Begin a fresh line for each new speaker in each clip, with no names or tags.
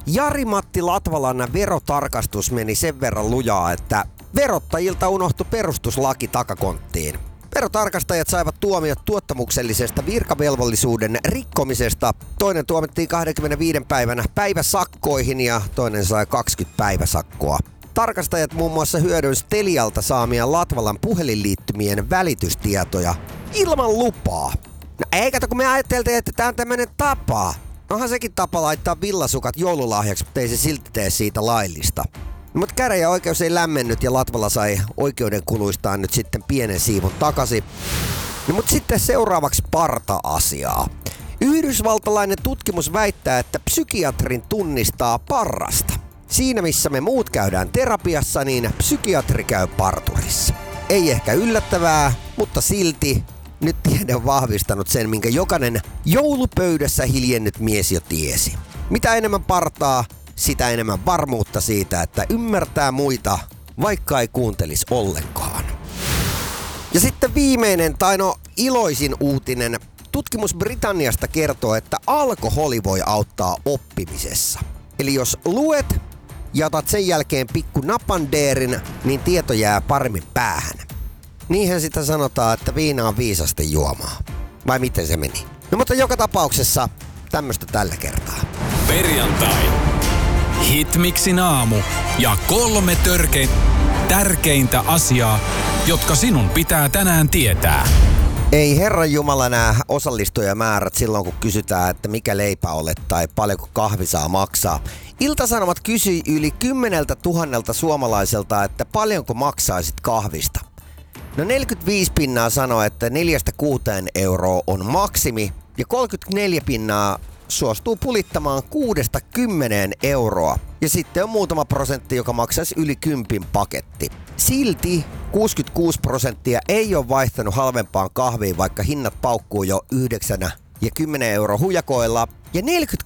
Jari-Matti Latvalan verotarkastus meni sen verran lujaa, että verottajilta unohtui perustuslaki takakonttiin. Verotarkastajat saivat tuomiot tuottamuksellisesta virkavelvollisuuden rikkomisesta. Toinen tuomittiin 25 päivän päiväsakkoihin ja toinen sai 20 päiväsakkoa. Tarkastajat muun muassa hyödynsivät Telialta saamia Latvalan puhelinliittymien välitystietoja ilman lupaa. No ei kato, kun me ajatteltiin, että tää on tämmönen tapa. Onhan sekin tapa laittaa villasukat joululahjaksi, mutta ei se silti tee siitä laillista. Mutta käräjäoikeus ei lämmennyt ja Latvala sai oikeuden kuluistaan nyt sitten pienen siivun takaisin. No, mutta sitten seuraavaksi parta-asiaa. Yhdysvaltalainen tutkimus väittää, että psykiatrin tunnistaa parrasta. Siinä missä me muut käydään terapiassa, niin psykiatri käy parturissa. Ei ehkä yllättävää, mutta silti nyt tiede on vahvistanut sen, minkä jokainen joulupöydässä hiljennyt mies jo tiesi. Mitä enemmän partaa, sitä enemmän varmuutta siitä, että ymmärtää muita, vaikka ei kuuntelisi ollenkaan. Ja sitten viimeinen, tai iloisin uutinen. Tutkimus Britanniasta kertoo, että alkoholi voi auttaa oppimisessa. Eli jos luet ja otat sen jälkeen pikku napandeerin, niin tieto jää paremmin päähän. Niinhän sitä sanotaan, että viina on viisasten juomaa. Vai miten se meni? No mutta joka tapauksessa tämmöstä tällä kertaa.
Perjantai. Hitmixin aamu ja 3 tärkeintä asiaa, jotka sinun pitää tänään tietää.
Ei Herranjumala nää osallistujamäärät silloin, kun kysytään, että mikä leipä olet tai paljonko kahvi saa maksaa. Ilta-Sanomat kysyi yli 10 000 suomalaiselta, että paljonko maksaisit kahvista. No 45% sanoi, että 4-6 euroa on maksimi ja 34% suostuu pulittamaan 6-10 euroa. Ja sitten on muutama prosentti, joka maksaisi yli 10 paketti. Silti 66% ei ole vaihtanut halvempaan kahviin, vaikka hinnat paukkuu jo 9 ja 10 euro hujakoilla. Ja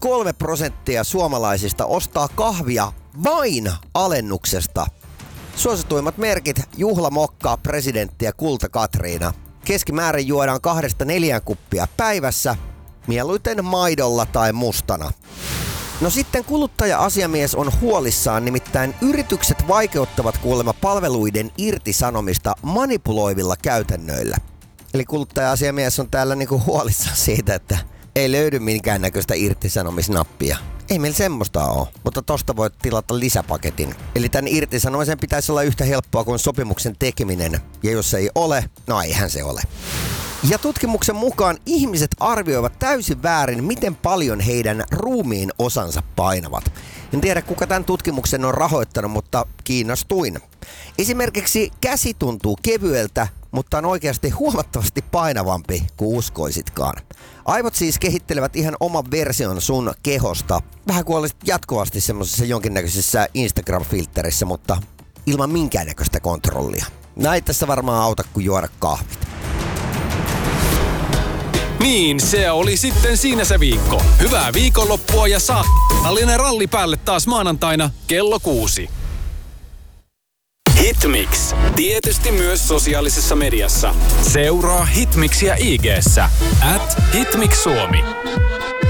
43% suomalaisista ostaa kahvia vain alennuksesta. Suosituimmat merkit: juhlamokka, presidentti ja kulta Katriina. Keskimäärin juodaan 2-4 kuppia päivässä, mieluiten maidolla tai mustana. No sitten kuluttaja-asiamies on huolissaan, nimittäin yritykset vaikeuttavat kuulemma palveluiden irtisanomista manipuloivilla käytännöillä. Eli kuluttaja-asiamies on täällä niinku huolissaan siitä, että ei löydy minkäännäköistä irtisanomisnappia. Ei meillä semmoista ole, mutta tosta voit tilata lisäpaketin. Eli tämän irtisanomisen pitäisi olla yhtä helppoa kuin sopimuksen tekeminen. Ja jos ei ole, no eihän se ole. Ja tutkimuksen mukaan ihmiset arvioivat täysin väärin, miten paljon heidän ruumiin osansa painavat. En tiedä, kuka tämän tutkimuksen on rahoittanut, mutta kiinnostuin. Esimerkiksi käsi tuntuu kevyeltä, mutta on oikeasti huomattavasti painavampi kuin uskoisitkaan. Aivot siis kehittelevät ihan oman version sun kehosta. Vähän kuin olisit jatkuvasti semmoisessa jonkinnäköisessä Instagram-filterissä, mutta ilman minkäännäköistä kontrollia. Näin tässä varmaan auta kuin juoda kahvit.
Niin, se oli sitten siinä se viikko. Hyvää viikonloppua ja saatallinen ralli päälle taas maanantaina kello 6. Hitmix. Tietysti myös sosiaalisessa mediassa. Seuraa Hitmixiä IG:ssä @HitmixSuomi.